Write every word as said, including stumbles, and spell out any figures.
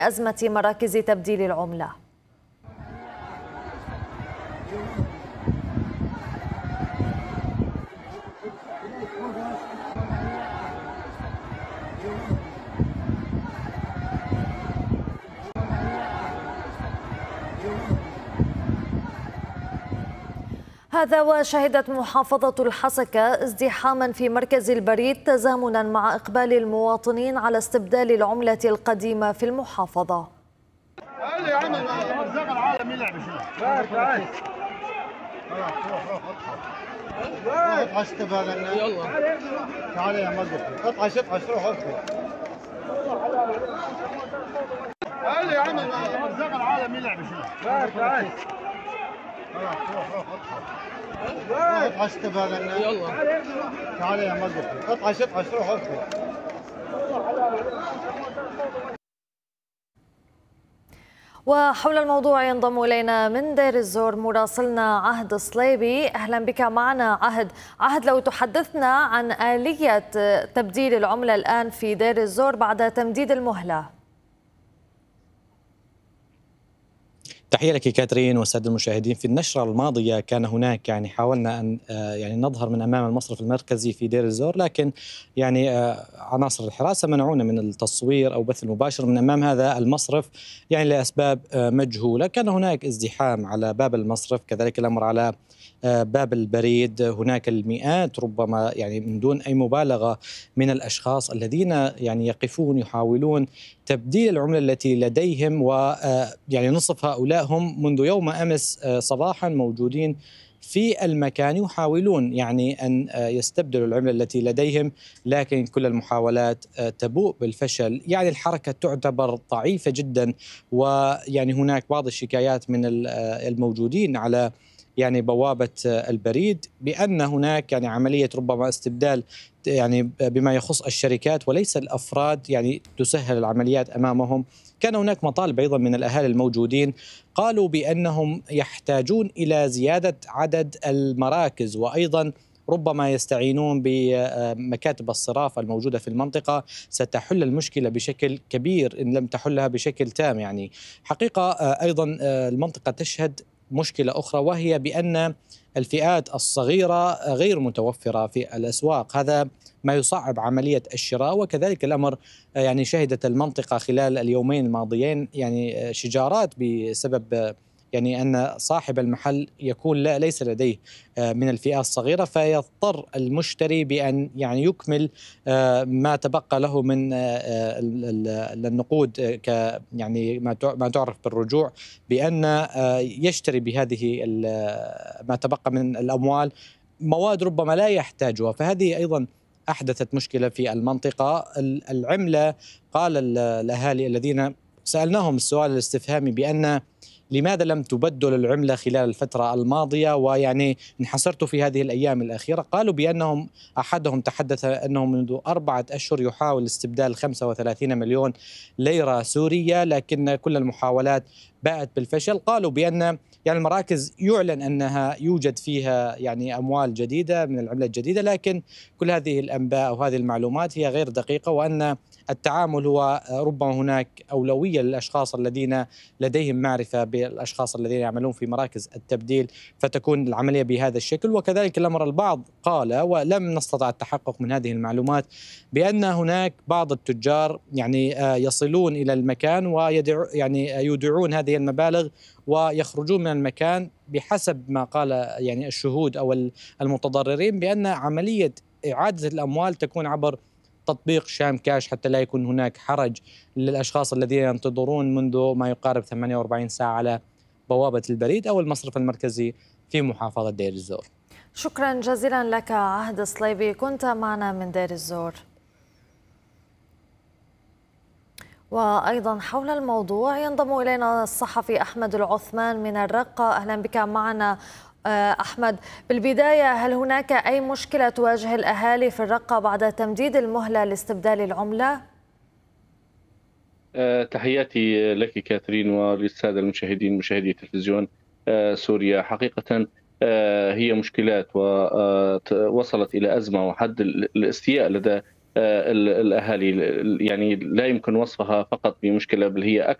أزمة مراكز تبديل العملة. هذا وشهدت محافظة الحسكة ازدحاما في مركز البريد تزامنا مع إقبال المواطنين على استبدال العملة القديمة في المحافظة. تعال يا عم الرزاق العالم يلعب شنو؟ تعال تعال اطعش تبادلنا يلا تعال يا مقدس اطعش اطعش روح اركض. تعال يا عم الرزاق العالم يلعب شنو؟ تعال تعال اطعش تبادلنا يلا تعال يا مقدس اطعش اطعش روح اركض. وحول الموضوع ينضم إلينا من دير الزور مراسلنا عهد صليبي. أهلا بك معنا عهد. عهد، لو تحدثنا عن آلية تبديل العملة الآن في دير الزور بعد تمديد المهلة. تحية لك كاترين والسادة المشاهدين. في النشرة الماضية كان هناك يعني حاولنا أن يعني نظهر من أمام المصرف المركزي في دير الزور، لكن يعني عناصر الحراسة منعونا من التصوير أو بث المباشر من أمام هذا المصرف يعني لأسباب مجهولة. كان هناك ازدحام على باب المصرف، كذلك الأمر على باب البريد. هناك المئات ربما يعني من دون أي مبالغة من الأشخاص الذين يعني يقفون يحاولون تبديل العملة التي لديهم، ويعني نصف هؤلاء هم منذ يوم أمس صباحا موجودين في المكان يحاولون يعني أن يستبدلوا العملة التي لديهم، لكن كل المحاولات تبوء بالفشل. يعني الحركة تعتبر ضعيفة جدا، ويعني هناك بعض الشكايات من الموجودين على يعني بوابة البريد بأن هناك يعني عملية ربما استبدال يعني بما يخص الشركات وليس الأفراد، يعني تسهل العمليات أمامهم. كان هناك مطالب أيضا من الأهالي الموجودين، قالوا بأنهم يحتاجون إلى زيادة عدد المراكز، وأيضا ربما يستعينون بمكاتب الصراف الموجودة في المنطقة ستحل المشكلة بشكل كبير إن لم تحلها بشكل تام. يعني حقيقة أيضا المنطقة تشهد مشكلة أخرى، وهي بأن الفئات الصغيرة غير متوفرة في الأسواق، هذا ما يصعب عملية الشراء. وكذلك الأمر يعني شهدت المنطقة خلال اليومين الماضيين يعني شجارات بسبب يعني أن صاحب المحل يكون لا ليس لديه من الفئة الصغيرة، فيضطر المشتري بأن يعني يكمل ما تبقى له من النقود ك يعني ما تعرف بالرجوع، بأن يشتري بهذه ما تبقى من الأموال مواد ربما لا يحتاجها. فهذه أيضا أحدثت مشكلة في المنطقة. العملة قال الأهالي الذين سألناهم السؤال الاستفهامي بأن لماذا لم تبدل العملة خلال الفترة الماضية، ويعني انحصرت في هذه الأيام الأخيرة، قالوا بأنهم أحدهم تحدث أنه منذ أربعة أشهر يحاول استبدال خمسة وثلاثين مليون ليرة سورية، لكن كل المحاولات باءت بالفشل. قالوا بأن يعني المراكز يعلن أنها يوجد فيها يعني أموال جديدة من العملة الجديدة، لكن كل هذه الأنباء وهذه المعلومات هي غير دقيقة، وأن التعامل هو ربما هناك أولوية للأشخاص الذين لديهم معرفة بالأشخاص الذين يعملون في مراكز التبديل، فتكون العملية بهذا الشكل. وكذلك الأمر البعض قال، ولم نستطع التحقق من هذه المعلومات، بأن هناك بعض التجار يعني يصلون إلى المكان ويدعو يعني يودعون هذه المبالغ ويخرجون من المكان بحسب ما قال يعني الشهود أو المتضررين، بأن عملية إعادة الأموال تكون عبر تطبيق شام كاش حتى لا يكون هناك حرج للأشخاص الذين ينتظرون منذ ما يقارب ثمانية وأربعين ساعة على بوابة البريد أو المصرف المركزي في محافظة دير الزور. شكرا جزيلا لك عهد صليبي، كنت معنا من دير الزور. وأيضا حول الموضوع ينضم إلينا الصحفي أحمد العثمان من الرقة. أهلا بك معنا أحمد. بالبداية، هل هناك أي مشكلة تواجه الأهالي في الرقة بعد تمديد المهلة لاستبدال العملة؟ أه تحياتي لك كاترين وللسادة المشاهدين مشاهدي تلفزيون أه سوريا. حقيقة أه هي مشكلات ووصلت إلى أزمة وحد الاستياء لدى الأهالي. يعني لا يمكن وصفها فقط بمشكلة، بل هي